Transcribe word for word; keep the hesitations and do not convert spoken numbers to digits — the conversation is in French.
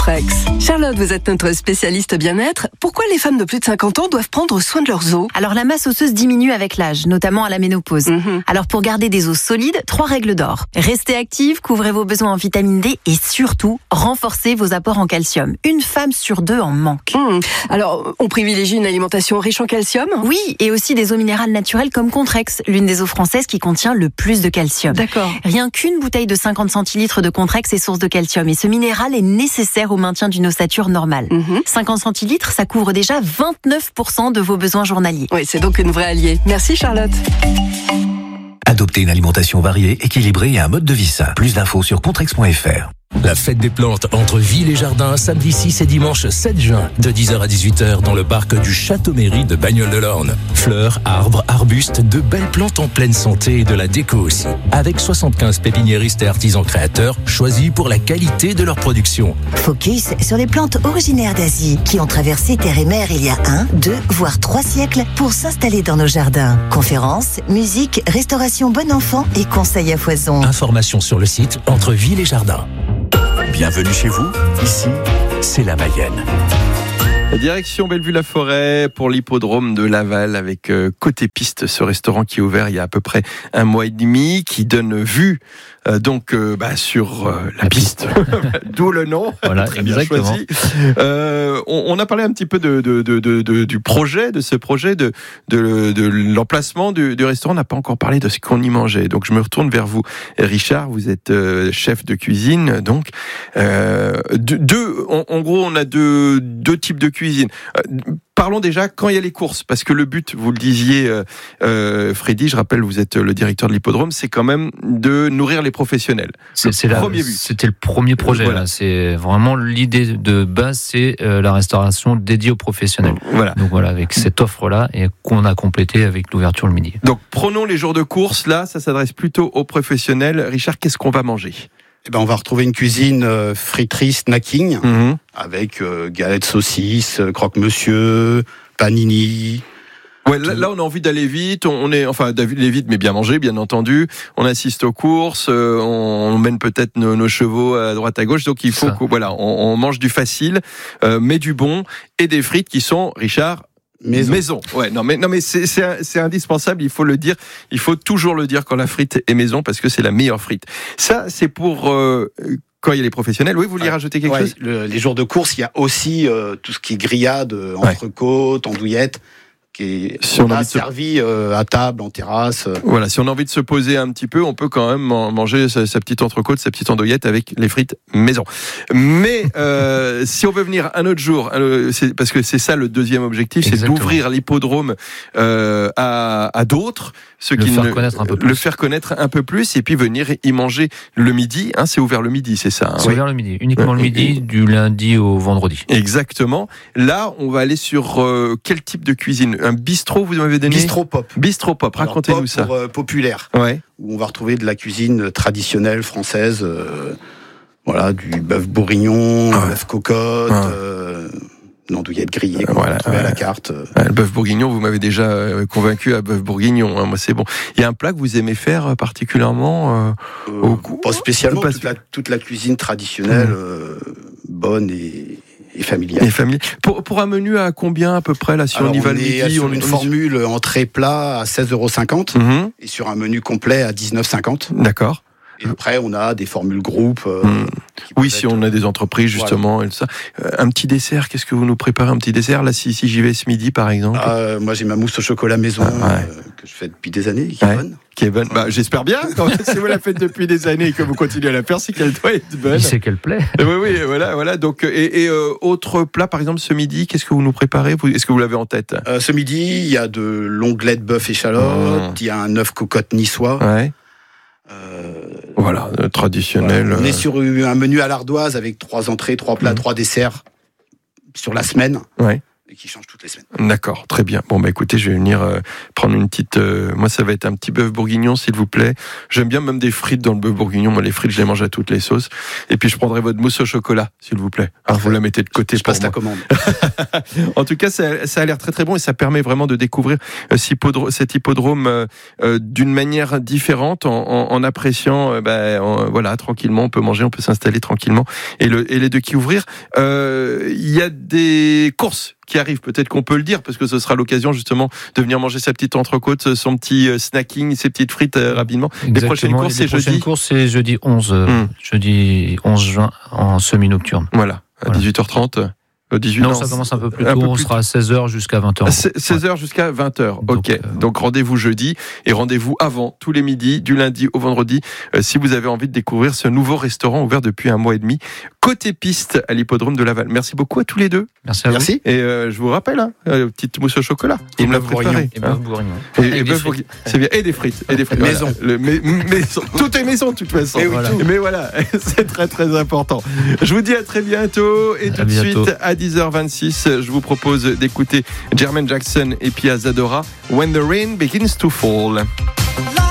Contrex. Charlotte, vous êtes notre spécialiste bien-être. Pourquoi les femmes de plus de cinquante ans doivent prendre soin de leurs os ? Alors la masse osseuse diminue avec l'âge, notamment à la ménopause. Mmh. Alors pour garder des os solides, trois règles d'or. Restez active, couvrez vos besoins en vitamine D et surtout, renforcez vos apports en calcium. Une femme sur deux en manque. Mmh. Alors, on privilégie une alimentation riche en calcium ? Oui, et aussi des eaux minérales naturelles comme Contrex, l'une des eaux françaises qui contient le plus de calcium. D'accord. Rien qu'une bouteille de cinquante centilitres de Contrex est source de calcium et ce minéral est nécessaire au maintien d'une ossature normale. Mmh. cinquante centilitres, ça couvre déjà vingt-neuf pour cent de vos besoins journaliers. Oui, c'est donc une vraie alliée. Merci Charlotte. Adoptez une alimentation variée, équilibrée et un mode de vie sain. Plus d'infos sur contrex point f r. La fête des plantes entre Ville et Jardin, samedi six et dimanche sept juin, de dix heures à dix-huit heures dans le parc du Château-Mairie de Bagnoles-de-l'Orne. Fleurs, arbres, arbustes, de belles plantes en pleine santé et de la déco aussi. Avec soixante-quinze pépiniéristes et artisans créateurs choisis pour la qualité de leur production. Focus sur les plantes originaires d'Asie qui ont traversé terre et mer il y a un, deux, voire trois siècles pour s'installer dans nos jardins. Conférences, musique, restauration bon enfant et conseils à foison. Informations sur le site Entre Ville et Jardin. Bienvenue chez vous, ici, c'est la Mayenne. Direction Bellevue-la-Forêt pour l'hippodrome de Laval avec euh, Côté Piste, ce restaurant qui est ouvert il y a à peu près un mois et demi, qui donne vue euh, donc euh, bah, sur euh, la, la piste, piste. D'où le nom. Voilà, très bien exactement. choisi. Euh, on, on a parlé un petit peu de, de, de, de, de, du projet, de ce projet, de, de, de l'emplacement du, du restaurant. On n'a pas encore parlé de ce qu'on y mangeait. Donc je me retourne vers vous, Richard. Vous êtes euh, chef de cuisine. Donc euh, deux, en, en gros, on a deux, deux types de cuisine. Euh, Parlons déjà quand il y a les courses, parce que le but, vous le disiez, euh, euh, Freddy, je rappelle, vous êtes le directeur de l'hippodrome, c'est quand même de nourrir les professionnels. C'est, c'est la, c'était le premier projet. Voilà. Là. C'est vraiment l'idée de base, c'est euh, la restauration dédiée aux professionnels. Voilà. Donc voilà, avec cette offre-là et qu'on a complétée avec l'ouverture le midi. Donc prenons les jours de course. Là, ça s'adresse plutôt aux professionnels. Richard, qu'est-ce qu'on va manger ? Eh ben, on va retrouver une cuisine euh, friterie snacking mmh. avec euh, galettes saucisses, croque-monsieur, panini. Ouais, là, là, on a envie d'aller vite. On est, enfin, d'aller vite, mais bien manger, bien entendu. On assiste aux courses. Euh, on mène peut-être nos, nos chevaux à droite à gauche. Donc, il faut que, voilà, on, on mange du facile, euh, mais du bon et des frites qui sont, Richard. Maison. maison. Ouais, non, mais non, mais c'est, c'est, c'est indispensable. Il faut le dire. Il faut toujours le dire quand la frite est maison parce que c'est la meilleure frite. Ça, c'est pour euh, quand il y a les professionnels. Oui, vous vouliez ouais. rajouter quelque ouais, chose ? le, Les jours de course, il y a aussi euh, tout ce qui est grillade, euh, entrecôte, andouillette, qui est si on a servi se... euh, à table, en terrasse. Voilà, si on a envie de se poser un petit peu, on peut quand même manger sa, sa petite entrecôte, sa petite andouillette avec les frites maison. Mais euh, si on veut venir un autre jour, c'est, parce que c'est ça le deuxième objectif, Exactement. C'est d'ouvrir l'hippodrome euh, à, à d'autres, ceux le qui faire ne, connaître un peu plus. le faire connaître un peu plus, et puis venir y manger le midi. Hein, c'est ouvert le midi, c'est ça. Hein, c'est oui. ouvert le midi, uniquement le midi, du lundi au vendredi. Exactement. Là, on va aller sur euh, quel type de cuisine ? Un bistrot, vous m'avez donné ? Bistrot pop. Bistrot pop, racontez-nous pop ça. Pour, euh, populaire. Ouais. Où on va retrouver de la cuisine traditionnelle française, euh, voilà, du bœuf bourguignon, ah. bœuf cocotte, ah. euh, une andouillette grillée qu'on voilà, va trouver ouais. à la carte. Ouais, le bœuf bourguignon, vous m'avez déjà convaincu à bœuf bourguignon. Hein, moi, c'est bon. Il y a un plat que vous aimez faire particulièrement euh, euh, au coup Pas spécialement. Pas... Toute, la, toute la cuisine traditionnelle, mmh. euh, bonne et Et familial. Et familial. Pour, pour un menu à combien à peu près là si Alors on y va on le est midi sur on une est... formule entrée-plat à seize euros cinquante mmh. et sur un menu complet à dix-neuf cinquante. D'accord. Et après on a des formules groupes. Euh, mmh. Oui, si on a des entreprises justement voilà. et tout ça. Euh, un petit dessert, qu'est-ce que vous nous préparez un petit dessert là si, si j'y vais ce midi par exemple? euh, Moi j'ai ma mousse au chocolat maison ah, ouais. euh, que je fais depuis des années, qui ouais. est bonne. Qui est bonne. Bah, j'espère bien. Quand si vous la faites depuis des années et que vous continuez à la faire, c'est qu'elle doit être bonne. C'est qu'elle plaît. Oui, oui, voilà, voilà. Donc, et, et euh, autre plat, par exemple, ce midi, qu'est-ce que vous nous préparez? Est-ce que vous l'avez en tête? euh, Ce midi, il y a de l'onglet de bœuf échalote, mmh. il y a un œuf cocotte niçois. Ouais. Euh, voilà, euh, traditionnel. Voilà. On est sur un menu à l'ardoise avec trois entrées, trois plats, mmh. trois desserts sur la semaine. Ouais. et qui change toutes les semaines. D'accord, très bien. Bon, bah écoutez, je vais venir euh, prendre une petite... Euh, moi, ça va être un petit bœuf bourguignon, s'il vous plaît. J'aime bien même des frites dans le bœuf bourguignon. Moi, les frites, je les mange à toutes les sauces. Et puis, je prendrai votre mousse au chocolat, s'il vous plaît. Alors, vous la mettez de côté je pour passe moi. ta commande. En tout cas, ça, ça a l'air très très bon et ça permet vraiment de découvrir euh, cet hippodrome euh, euh, d'une manière différente, en, en, en appréciant, euh, bah, en, voilà, tranquillement. On peut manger, on peut s'installer tranquillement et, le, et les deux qui ouvrir. Euh, Il y a des courses qui arrivent, peut-être qu'on peut le dire, parce que ce sera l'occasion justement de venir manger sa petite entrecôte, son petit snacking, ses petites frites euh, rapidement. Exactement. Les prochaines courses, c'est jeudi. Les prochaines courses, c'est jeudi onze, euh, hum. jeudi onze juin en semi-nocturne. Voilà, à voilà. dix-huit heures trente. dix-huit Non, ans, ça commence un peu plus un tôt, peu on plus sera à seize heures jusqu'à vingt heures. seize heures jusqu'à vingt heures, ok. Donc, euh... Donc rendez-vous jeudi et rendez-vous avant, tous les midis, du lundi au vendredi, euh, si vous avez envie de découvrir ce nouveau restaurant ouvert depuis un mois et demi, côté piste à l'hippodrome de Laval. Merci beaucoup à tous les deux. Merci à vous. Merci. Et euh, je vous rappelle, hein, euh, petite mousse au chocolat. Vous me la préparez. Et bœuf bourguignon. Et, et bœuf bourguignon. C'est bien. Et des frites. Et des frites. Maison. Voilà. Le, mais, maison. Tout est maison, de toute façon. Et oui, voilà. tout. Mais voilà, c'est très très important. Je vous dis à très bientôt. Et tout à de bientôt. suite, à dix heures vingt-six, je vous propose d'écouter Jermaine Jackson et Pia Zadora, When the Rain Begins to Fall.